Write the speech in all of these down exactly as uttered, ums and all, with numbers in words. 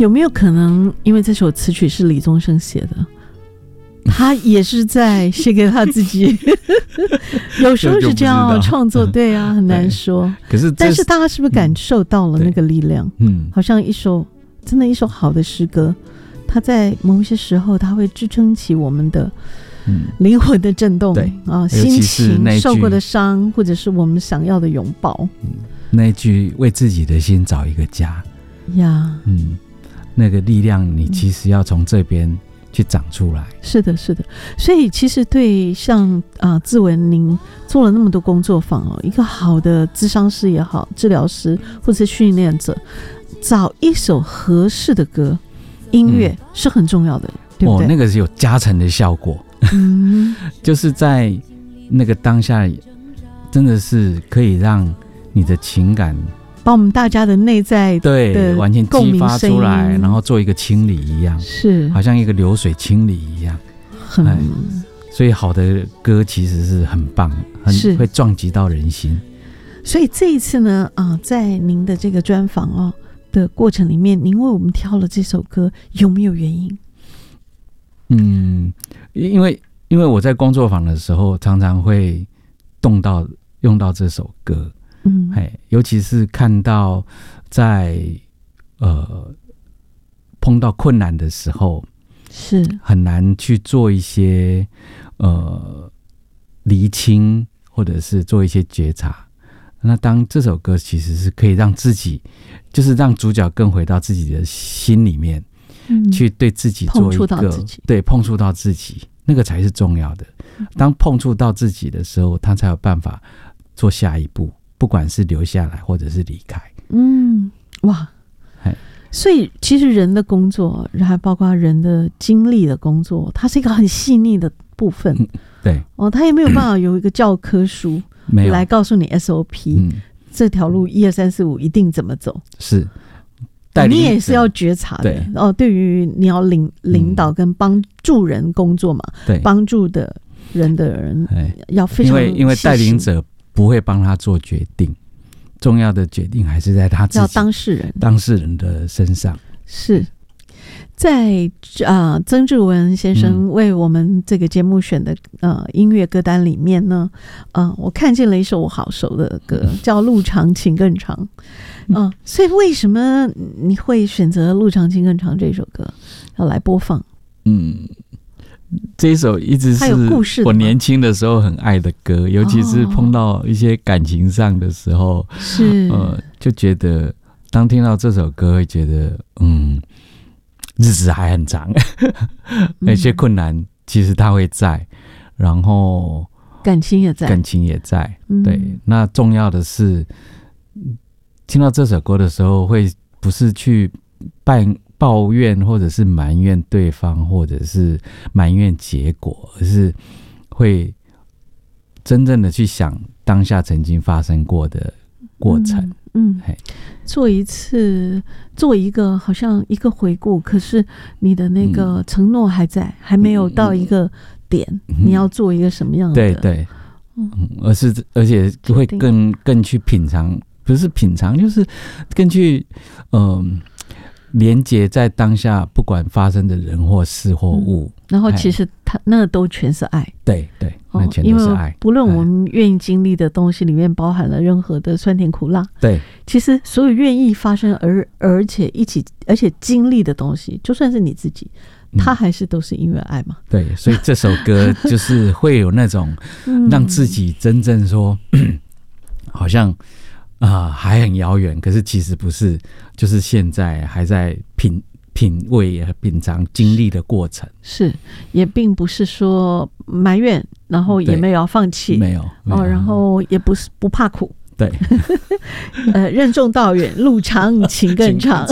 有没有可能因为这首词曲是李宗盛写的，他也是在写给他自己有时候是这样创作，对啊，很难说。 可是但是大家是不是感受到了那个力量？嗯，好像一首真的一首好的诗歌，它在某一些时候它会支撑起我们的灵魂的震动，对啊，心情受过的伤，或者是我们想要的拥抱。 嗯，那一句为自己的心找一个家呀， 嗯，那个力量你其实要从这边去长出来。 是的，是的。所以其实对像啊志文您做了那么多工作坊哦，一个好的咨商师也好，治疗师或者训练者，找一首合适的歌音乐是很重要的，嗯，对不对？ 哦，那个是有加成的效果。嗯，就是在那个当下真的是可以让你的情感把我们大家的内在的对完全激发出来，然后做一个清理一样， 是好像一个流水清理一样，很，哎，所以好的歌其实是很棒，很会撞击到人心。 所以这一次呢，啊，在您的这个专访哦的过程里面，您为我们挑了这首歌，有没有原因？ 嗯，因为因为我在工作坊的时候，常常会动到用到这首歌。嗯，尤其是看到在呃碰到困难的时候， 是很难去做一些呃厘清，或者是做一些觉察。那当这首歌其实是可以让自己，就是让主角更回到自己的心里面，嗯，去对自己做一个碰触到自己，对，碰触到自己，那个才是重要的。当碰触到自己的时候，他才有办法做下一步。不管是留下来或者是离开。 嗯，哇，所以其实人的工作，还包括人的经历的工作，它是一个很细腻的部分。嗯， 对哦，他也没有办法有一个教科书来告诉你 S O P，嗯，这条路一二三四五一定怎么走。 是， 你也是要觉察的。对哦，对于你要领领导跟帮助人工作嘛，对，帮助的人的人要非常因为因为带领者不会帮他做决定，重要的决定还是在他自己要当事人当事人的身上。 是在啊、呃，曾志文先生为我们这个节目选的呃音乐歌单里面呢，呃，我看见了一首我好熟的歌，叫《路长情更长》。嗯、呃，所以为什么你会选择《路长情更长》这首歌要来播放？ 嗯。这一首一直是我年轻的时候很爱的歌，尤其是碰到一些感情上的时候， 是呃，就觉得当听到这首歌，会觉得嗯，日子还很长，有些困难其实它会在，然后感情也在， 感情也在，嗯、对。那重要的是，听到这首歌的时候，会不是去拜。抱怨或者是埋怨对方，或者是埋怨结果，而是会真正的去想当下曾经发生过的过程。嗯，嗯做一次，做一个好像一个回顾，可是你的那个承诺还在，嗯、还没有到一个点，嗯、你要做一个什么样的？ 对对，嗯，而是而且会更更去品尝，不是品尝，就是更去嗯。呃连接在当下，不管发生的人或事或物， 嗯、然后其实它那都全是爱。 对对，那全都是爱。 因为不论我们愿意经历的东西里面包含了任何的酸甜苦辣， 对， 其实所有愿意发生而而且一起而且经历的东西，就算是你自己，它还是都是因为爱嘛。 对，所以这首歌就是会有那种让自己真正说，嗯、好像。啊、呃，还很遥远，可是其实不是，就是现在还在品品味、品尝经历的过程。 是，也并不是说埋怨，然后也没有要放弃， 没有，没有哦，然后也不是不怕苦， 对， 呃，任重道远，路长情更长。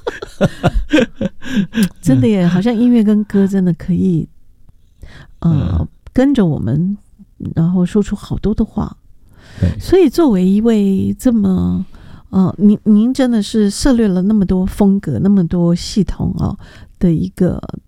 真的耶，好像音乐跟歌真的可以，呃，嗯、跟着我们，然后说出好多的话。所以作为一位这么呃，您您真的是涉猎了那么多风格那么多系统哦的一个